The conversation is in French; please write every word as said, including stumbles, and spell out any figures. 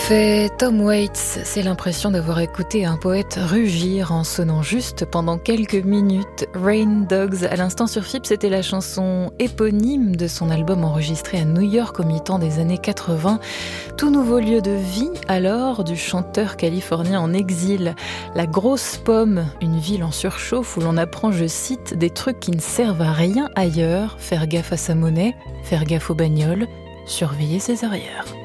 fait Tom Waits, c'est l'impression d'avoir écouté un poète rugir en sonnant juste pendant quelques minutes. Rain Dogs, à l'instant sur F I P, c'était la chanson éponyme de son album enregistré à New York au mi-temps des années quatre-vingts. Tout nouveau lieu de vie alors du chanteur californien en exil. La Grosse Pomme, une ville en surchauffe où l'on apprend, je cite, des trucs qui ne servent à rien ailleurs, faire gaffe à sa monnaie, faire gaffe aux bagnoles, surveiller ses arrières.